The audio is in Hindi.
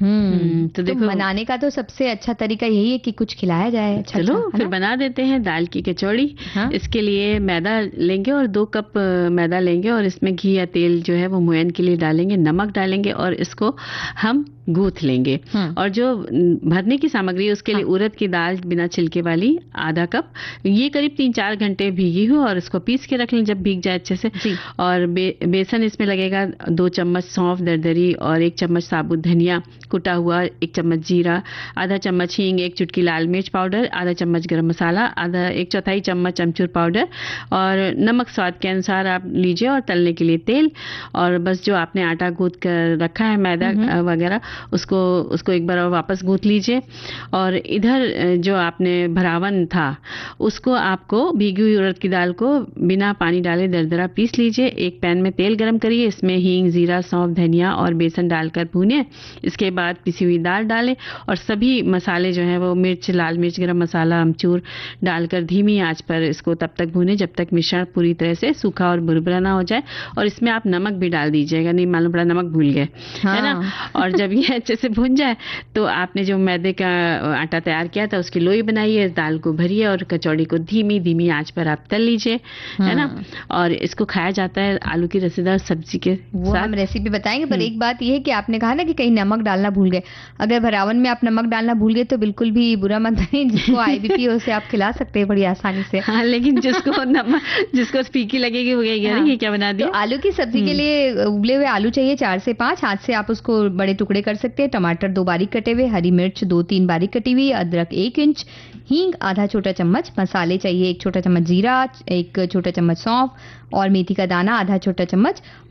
तो देखो, बनाने का तो सबसे अच्छा तरीका यही है कि कुछ खिलाया जाए। अच्छा, चलो है फिर ना? बना देते हैं दाल की कचौड़ी। हाँ। इसके लिए मैदा लेंगे और 2 कप मैदा लेंगे और इसमें घी या तेल जो है वो मोयन के लिए डालेंगे, नमक डालेंगे और इसको हम गूथ लेंगे। और जो भरने की सामग्री है उसके लिए उड़द की दाल बिना छिलके वाली आधा कप, ये करीब 3-4 घंटे भीगी हो और इसको पीस के रख लें जब भीग जाए अच्छे से। और बेसन इसमें लगेगा 2 चम्मच सौंफ दरदरी और 1 चम्मच साबुत धनिया कुटा हुआ, 1 चम्मच जीरा, आधा चम्मच हींग, 1 चुटकी लाल मिर्च पाउडर, आधा चम्मच गरम मसाला, आधा 1/4 चम्मच अमचूर पाउडर और नमक स्वाद के अनुसार आप लीजिए। और तलने के लिए तेल, और बस जो आपने आटा गूंथ कर रखा है मैदा वगैरह उसको एक बार और वापस गूंथ लीजिए। और इधर जो आपने भरावन था उसको आपको भीगी हुई उड़द की दाल को बिना पानी डाले दरदरा पीस लीजिए। एक पैन में तेल गरम करिए, इसमें हींग, जीरा, सौंफ, धनिया और बेसन डालकर भूनिए। इसके बाद पिसी हुई दाल डालें और सभी मसाले जो हैं वो मिर्च, लाल मिर्च, गरम मसाला, अमचूर डालकर धीमी आंच पर इसको तब तक भूनें जब तक मिश्रण पूरी तरह से सूखा और बुरबुरा ना हो जाए। और इसमें आप नमक भी डाल दीजिएगा, नहीं मालूम पड़ा नमक भूल गए, है ना। और जब ये अच्छे से भुन जाए तो आपने जो मैदे का आटा तैयार किया था उसकी लोई बनाइए, दाल को भरिए और कचौड़ी को धीमी धीमी आंच पर आप तल लीजिए, है ना। और इसको खाया जाता है आलू की रसेदार सब्जी के वो साथ। हम रेसिपी बताएंगे, पर एक बात ये है कि आपने कहा ना कि कहीं नमक डालना भूल गए। अगर भरावन में आप नमक डालना भूल गए तो बिल्कुल भी बुरा मत मानिए, जिसको आईबीपी हो उसे आप खिला सकते हैं बड़ी आसानी से। हाँ, लेकिन जिसको फीकी लगेगी वो कहेगा ये क्या बना दिया। तो आलू की सब्जी के लिए उबले हुए आलू चाहिए 4 से 5, हाथ से आप उसको बड़े टुकड़े कर सकते हैं। टमाटर 2 बारीक कटे हुए, हरी मिर्च 2-3 बारीक कटी हुई, अदरक 1 इंच, हींग आधा छोटा चम्मच, मसाले चाहिए 1 छोटा चम्मच जीरा, 1 छोटा चम्मच सौंफ और मेथी का दाना आधा छोटा चम्मच